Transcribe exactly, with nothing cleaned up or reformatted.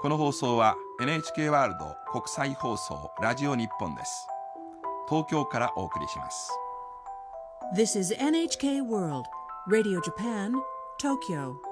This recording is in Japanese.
この放送は エヌエイチケー ワールド国際放送ラジオ日本です。東京からお送りします。 This is エヌエイチケー World Radio Japan, Tokyo.